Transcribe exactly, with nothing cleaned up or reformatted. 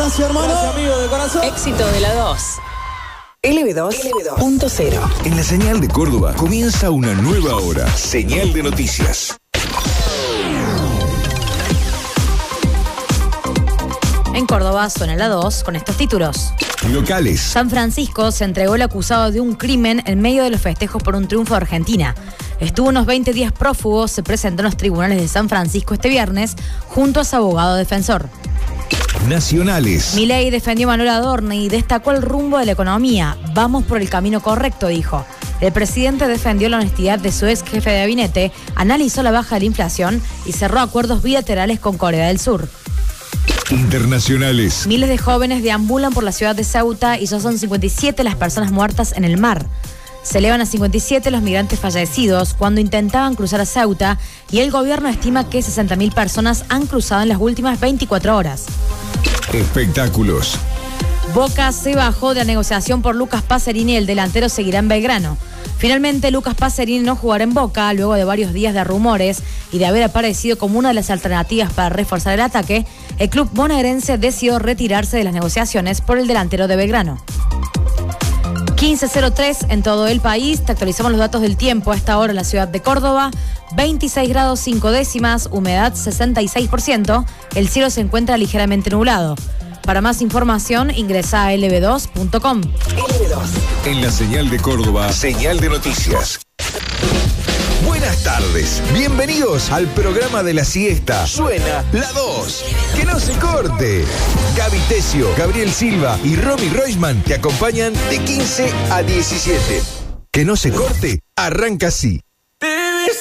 Gracias, hermano. Gracias, amigo de corazón. Éxito de la dos. L B dos punto cero. En la señal de Córdoba comienza una nueva hora. Señal de noticias. En Córdoba suena la dos con estos títulos. Locales. San Francisco se entregó el acusado de un crimen en medio de los festejos por un triunfo de Argentina. Estuvo unos veinte días prófugo, se presentó en los tribunales de San Francisco este viernes junto a su abogado defensor. Nacionales. Milei defendió a Manuel Adorni y destacó el rumbo de la economía. Vamos por el camino correcto, dijo. El presidente defendió la honestidad de su ex jefe de gabinete, analizó la baja de la inflación y cerró acuerdos bilaterales con Corea del Sur. Internacionales. Miles de jóvenes deambulan por la ciudad de Ceuta y ya son cincuenta y siete las personas muertas en el mar. Se elevan a cincuenta y siete los migrantes fallecidos cuando intentaban cruzar a Ceuta y el gobierno estima que sesenta mil personas han cruzado en las últimas veinticuatro horas. Espectáculos. Boca se bajó de la negociación por Lucas Pacerini y el delantero seguirá en Belgrano. Finalmente, Lucas Pacerini no jugará en Boca luego de varios días de rumores y de haber aparecido como una de las alternativas para reforzar el ataque. El club bonaerense decidió retirarse de las negociaciones por el delantero de Belgrano. quince cero tres en todo el país. Te actualizamos los datos del tiempo a esta hora en la ciudad de Córdoba. veintiséis grados cinco décimas, humedad sesenta y seis por ciento. El cielo se encuentra ligeramente nublado. Para más información, ingresa a L B dos punto com. L B dos. En la señal de Córdoba, señal de noticias. Buenas tardes, bienvenidos al programa de la siesta. Suena la dos. Que no se corte. Gaby Tesio, Gabriel Silva y Romy Roisman te acompañan de quince a diecisiete. Que no se corte, arranca así.